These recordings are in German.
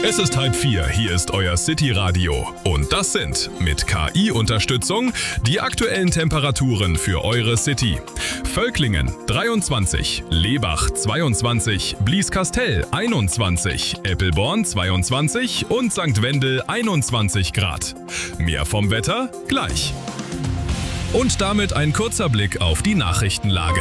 Es ist 3:30, hier ist euer City-Radio. Und das sind, mit KI-Unterstützung, die aktuellen Temperaturen für eure City. Völklingen 23, Lebach 22, Blieskastel 21, Eppelborn 22 und St. Wendel 21 Grad. Mehr vom Wetter gleich. Und damit ein kurzer Blick auf die Nachrichtenlage.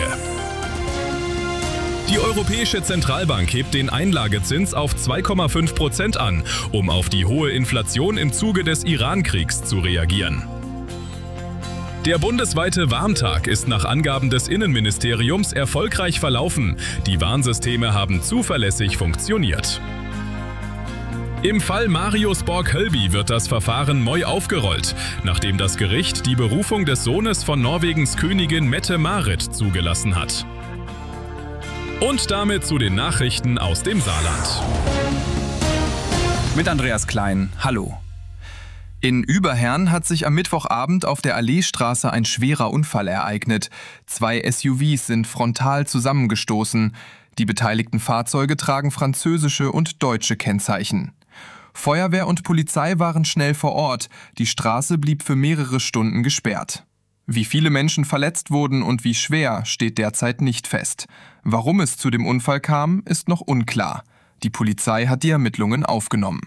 Die Europäische Zentralbank hebt den Einlagezins auf 2,5% an, um auf die hohe Inflation im Zuge des Iran-Kriegs zu reagieren. Der bundesweite Warntag ist nach Angaben des Innenministeriums erfolgreich verlaufen. Die Warnsysteme haben zuverlässig funktioniert. Im Fall Marius Borg-Hölby wird das Verfahren neu aufgerollt, nachdem das Gericht die Berufung des Sohnes von Norwegens Königin Mette-Marit zugelassen hat. Und damit zu den Nachrichten aus dem Saarland. Mit Andreas Klein, hallo. In Überherrn hat sich am Mittwochabend auf der Alleestraße ein schwerer Unfall ereignet. 2 SUVs sind frontal zusammengestoßen. Die beteiligten Fahrzeuge tragen französische und deutsche Kennzeichen. Feuerwehr und Polizei waren schnell vor Ort. Die Straße blieb für mehrere Stunden gesperrt. Wie viele Menschen verletzt wurden und wie schwer, steht derzeit nicht fest. Warum es zu dem Unfall kam, ist noch unklar. Die Polizei hat die Ermittlungen aufgenommen.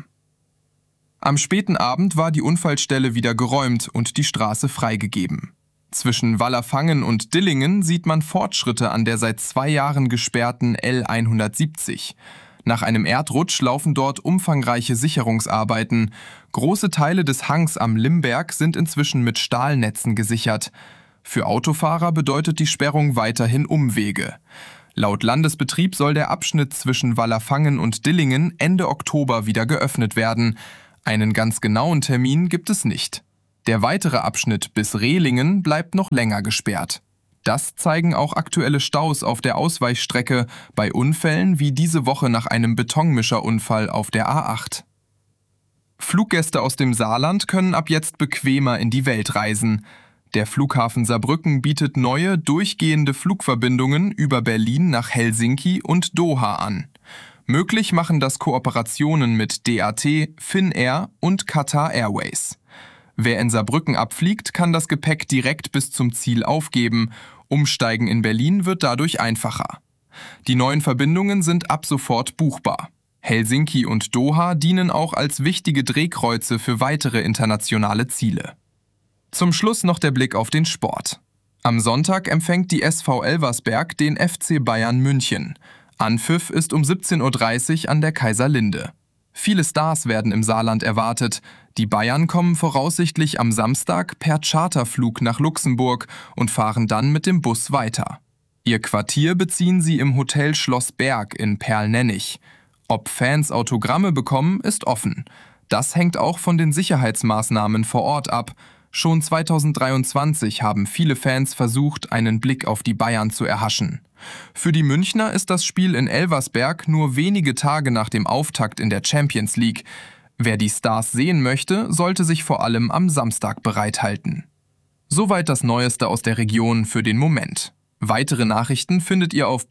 Am späten Abend war die Unfallstelle wieder geräumt und die Straße freigegeben. Zwischen Wallerfangen und Dillingen sieht man Fortschritte an der seit 2 Jahren gesperrten L170. Nach einem Erdrutsch laufen dort umfangreiche Sicherungsarbeiten. Große Teile des Hangs am Limberg sind inzwischen mit Stahlnetzen gesichert. Für Autofahrer bedeutet die Sperrung weiterhin Umwege. Laut Landesbetrieb soll der Abschnitt zwischen Wallerfangen und Dillingen Ende Oktober wieder geöffnet werden. Einen ganz genauen Termin gibt es nicht. Der weitere Abschnitt bis Rehlingen bleibt noch länger gesperrt. Das zeigen auch aktuelle Staus auf der Ausweichstrecke bei Unfällen wie diese Woche nach einem Betonmischerunfall auf der A8. Fluggäste aus dem Saarland können ab jetzt bequemer in die Welt reisen. Der Flughafen Saarbrücken bietet neue, durchgehende Flugverbindungen über Berlin nach Helsinki und Doha an. Möglich machen das Kooperationen mit DAT, Finnair und Qatar Airways. Wer in Saarbrücken abfliegt, kann das Gepäck direkt bis zum Ziel aufgeben. Umsteigen in Berlin wird dadurch einfacher. Die neuen Verbindungen sind ab sofort buchbar. Helsinki und Doha dienen auch als wichtige Drehkreuze für weitere internationale Ziele. Zum Schluss noch der Blick auf den Sport. Am Sonntag empfängt die SV Elversberg den FC Bayern München. Anpfiff ist um 17:30 Uhr an der Kaiserlinde. Viele Stars werden im Saarland erwartet. Die Bayern kommen voraussichtlich am Samstag per Charterflug nach Luxemburg und fahren dann mit dem Bus weiter. Ihr Quartier beziehen sie im Hotel Schloss Berg in Perlnennig. Ob Fans Autogramme bekommen, ist offen. Das hängt auch von den Sicherheitsmaßnahmen vor Ort ab. Schon 2023 haben viele Fans versucht, einen Blick auf die Bayern zu erhaschen. Für die Münchner ist das Spiel in Elversberg nur wenige Tage nach dem Auftakt in der Champions League. Wer die Stars sehen möchte, sollte sich vor allem am Samstag bereithalten. Soweit das Neueste aus der Region für den Moment. Weitere Nachrichten findet ihr auf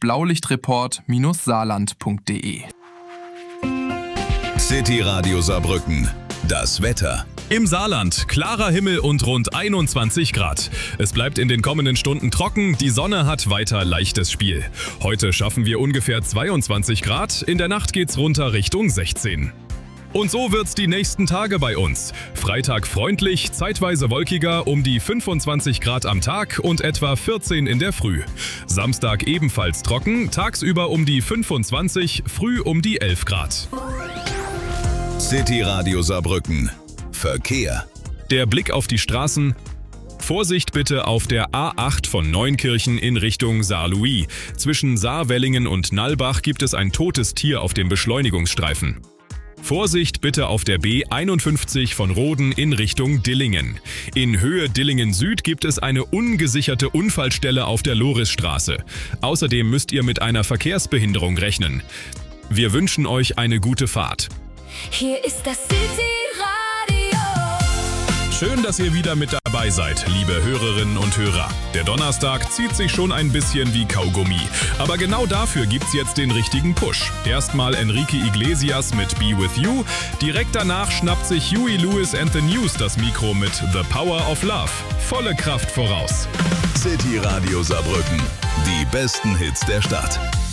blaulichtreport-saarland.de. City Radio Saarbrücken. Das Wetter. Im Saarland klarer Himmel und rund 21 Grad. Es bleibt in den kommenden Stunden trocken, die Sonne hat weiter leichtes Spiel. Heute schaffen wir ungefähr 22 Grad, in der Nacht geht's runter Richtung 16. Und so wird's die nächsten Tage bei uns. Freitag freundlich, zeitweise wolkiger, um die 25 Grad am Tag und etwa 14 in der Früh. Samstag ebenfalls trocken, tagsüber um die 25, früh um die 11 Grad. City Radio Saarbrücken. Verkehr. Der Blick auf die Straßen. Vorsicht bitte auf der A8 von Neunkirchen in Richtung Saarlouis. Zwischen Saarwellingen und Nallbach gibt es ein totes Tier auf dem Beschleunigungsstreifen. Vorsicht bitte auf der B51 von Roden in Richtung Dillingen. In Höhe Dillingen Süd gibt es eine ungesicherte Unfallstelle auf der Lorisstraße. Außerdem müsst ihr mit einer Verkehrsbehinderung rechnen. Wir wünschen euch eine gute Fahrt. Hier ist das City Radio. Schön, dass ihr wieder mit dabei seid, liebe Hörerinnen und Hörer. Der Donnerstag zieht sich schon ein bisschen wie Kaugummi. Aber genau dafür gibt's jetzt den richtigen Push. Erstmal Enrique Iglesias mit Be With You. Direkt danach schnappt sich Huey Lewis and the News das Mikro mit The Power of Love. Volle Kraft voraus. City Radio Saarbrücken. Die besten Hits der Stadt.